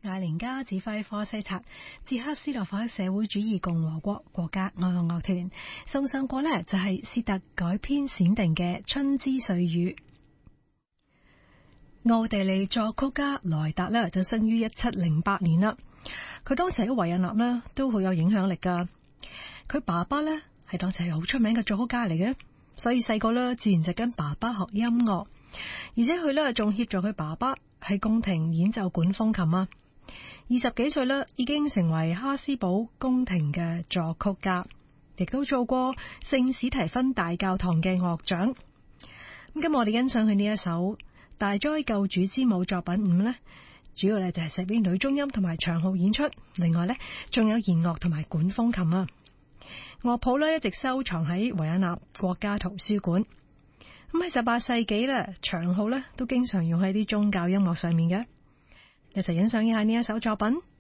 艾連加指揮科西察捷克斯洛伐克社會主義共和國國家愛樂樂團送上過呢，就係薛特改編選定嘅《春之歲雨》。奧地利作曲家萊達呢就生於1708年啦，佢當時喺維也納呢都好有影響力噶。佢爸爸呢係當時係好出名嘅作曲家嚟嘅，所以細個呢自然就跟爸爸學音樂，而且佢呢仲協助佢爸爸喺宮廷演奏管風琴啊。20幾歲呢已經成為哈斯堡宮廷嘅作曲家，亦都做過聖史提芬大教堂嘅樂長。咁今日我哋欣賞佢呢一首大哉救主之母作品5呢，主要呢就係寫俾女中音同埋長號演出，另外呢仲有弦樂同埋管風琴啊。樂譜呢一直收藏喺維也納國家圖書館。咁喺18世紀呢，長號呢都經常用喺啲宗教音樂上面嘅。一齊欣賞一下呢一首作品。